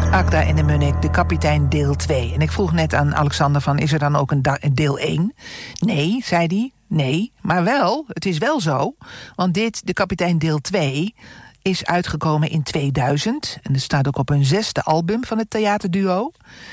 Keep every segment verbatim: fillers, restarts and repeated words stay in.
Akda en de Munnik, de kapitein deel twee. En ik vroeg net aan Alexander van, is er dan ook een, da- een deel één? Nee, zei hij. Nee, maar wel, het is wel zo. Want dit, de kapitein deel twee, is uitgekomen in tweeduizend. En dat staat ook op hun zesde album van het theaterduo.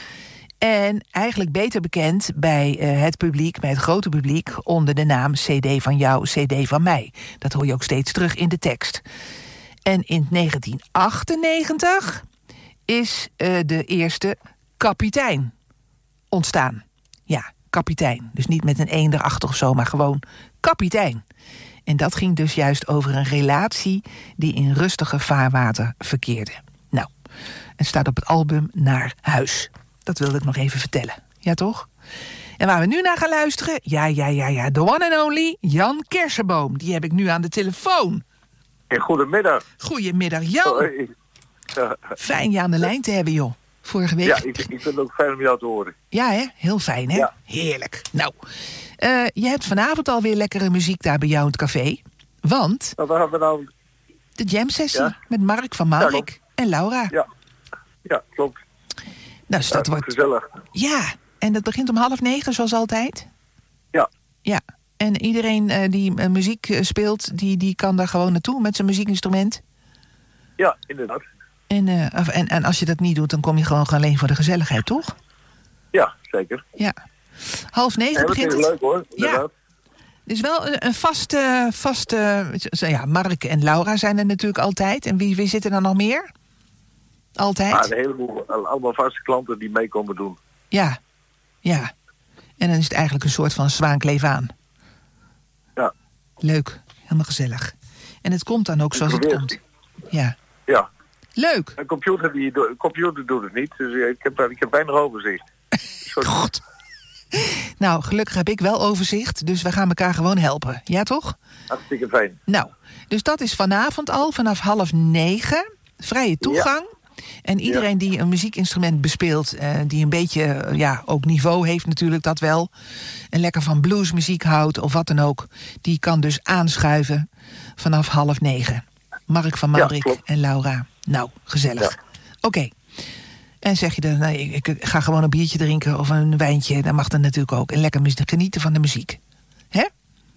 En eigenlijk beter bekend bij uh, het publiek, bij het grote publiek, onder de naam C D van jou, C D van mij. Dat hoor je ook steeds terug in de tekst. En in negentien achtennegentig is uh, de eerste kapitein ontstaan. Ja, kapitein. Dus niet met een een erachter of zo, maar gewoon kapitein. En dat ging dus juist over een relatie die in rustige vaarwater verkeerde. Nou, het staat op het album Naar Huis. Dat wilde ik nog even vertellen. Ja, toch? En waar we nu naar gaan luisteren, ja, ja, ja, ja, the one and only Jan Kersenboom. Die heb ik nu aan de telefoon. En goedemiddag. Goedemiddag, Jan. Hoi. Ja. Fijn je aan de lijn te hebben, joh. Vorige week. Ja, ik, ik vind het ook fijn om jou te horen. Ja, hè? Heel fijn, hè? Ja. Heerlijk. Nou, uh, je hebt vanavond alweer lekkere muziek daar bij jou in het café. Want Nou, waar hebben we nou... de jam-sessie Ja. met Mark van Ja, Maurik klopt. en Laura. Ja, ja klopt. Nou, dus dat Ja, wordt... gezellig. Ja, en dat begint om half negen, zoals altijd. Ja. Ja, en iedereen uh, die uh, muziek uh, speelt, die, die kan daar gewoon naartoe met zijn muziekinstrument. Ja, inderdaad. En, uh, of- en, en als je dat niet doet, dan kom je gewoon alleen voor de gezelligheid, toch? Ja, zeker. Ja. Half negen Ja, dat begint is het. leuk hoor, inderdaad. Het is wel een, een vaste, vaste... Ja, Mark en Laura zijn er natuurlijk altijd. En wie, wie zit er dan nog meer? Altijd? Maar een heleboel, allemaal vaste klanten die mee komen doen. Ja, ja. En dan is het eigenlijk een soort van zwaankleef aan. Ja. Leuk, helemaal gezellig. En het komt dan ook zoals het probeer komt. Ja, Ja. leuk. Een computer, die, do- een computer doet het niet, dus ik heb, ik heb weinig overzicht. Een soort- God. Nou, gelukkig heb ik wel overzicht, dus we gaan elkaar gewoon helpen. Ja, toch? Hartstikke fijn. Nou, dus dat is vanavond al, vanaf half negen. Vrije toegang. En iedereen die een muziekinstrument bespeelt, eh, die een beetje, eh, ja, ook niveau heeft natuurlijk, dat wel. En lekker van bluesmuziek houdt of wat dan ook. Die kan dus aanschuiven vanaf half negen. Mark van Ja, Maurik klopt. en Laura. Nou, gezellig. Ja. Oké. En zeg je dan, nee, ik, ik ga gewoon een biertje drinken of een wijntje. Dat mag dan natuurlijk ook. En lekker muziek- genieten van de muziek. Hè?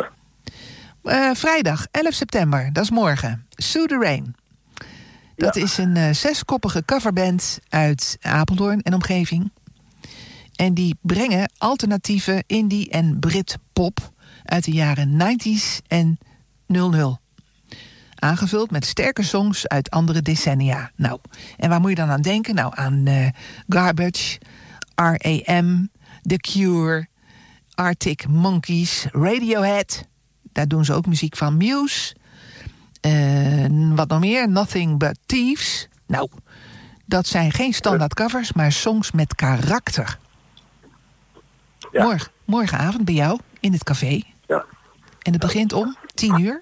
Eh, vrijdag, elf september, dat is morgen. Sue the Rain. Dat Ja. is een eh, zeskoppige coverband uit Apeldoorn en omgeving. En die brengen alternatieve indie en Britpop uit de jaren negentig en nul. Aangevuld met sterke songs uit andere decennia. Nou, en waar moet je dan aan denken? Nou, aan eh, Garbage, R E M, The Cure, Arctic Monkeys, Radiohead. Daar doen ze ook muziek van. Muse. En wat nog meer? Nothing But Thieves. Nou, dat zijn geen standaard covers, maar songs met karakter. Ja. Morgen, morgenavond bij jou in het café. Ja. En het begint om tien uur.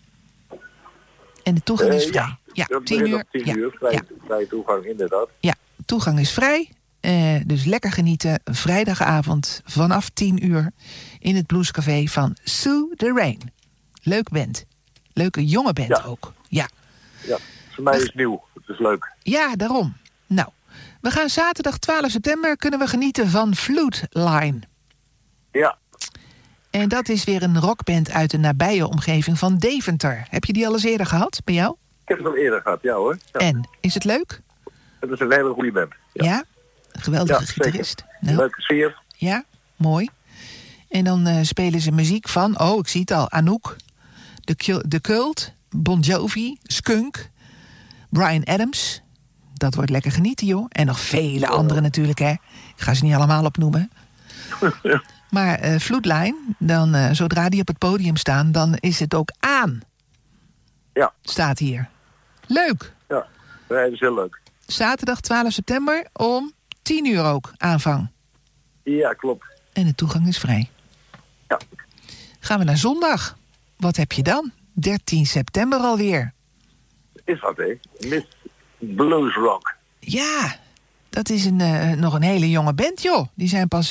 En de toegang is Eh, vrij. Ja, Dat tien begint uur. op tien Ja, uur, vrij, ja, vrij toegang inderdaad. ja, toegang is vrij. Eh, dus lekker genieten. Vrijdagavond vanaf tien uur in het bluescafé van Sue the Rain. Leuk band. Leuke jonge band Ja. ook. Ja. Ja. Voor mij is het nieuw, het is leuk. Ja, daarom. Nou, we gaan zaterdag twaalf september kunnen we genieten van Floodline. Ja. En dat is weer een rockband uit de nabije omgeving van Deventer. Heb je die al eens eerder gehad bij jou? Ik heb het al eerder gehad, ja hoor. Ja. En, is het leuk? Het is een hele goede band. Ja? Ja, Een geweldige Ja, gitarist. Een Nou, leuke sfeer. ja, mooi. En dan eh, spelen ze muziek van, oh, ik zie het al, Anouk, The, Cul- The Cult, Bon Jovi, Skunk, Bryan Adams. Dat wordt lekker genieten, joh. En nog vele andere natuurlijk, hè. Ik ga ze niet allemaal opnoemen. Maar eh Floodline, dan, eh, zodra die op het podium staan, dan is het ook aan. Ja. Staat hier. Leuk. Ja, nee, dat is heel leuk. Zaterdag twaalf september om tien uur ook aanvang. Ja, klopt. En de toegang is vrij. Ja. Gaan we naar zondag. Wat heb je dan? dertien september alweer. Is wat, hè? Miss Blues Rock. Ja, dat is een, eh, nog een hele jonge band, joh. Die zijn pas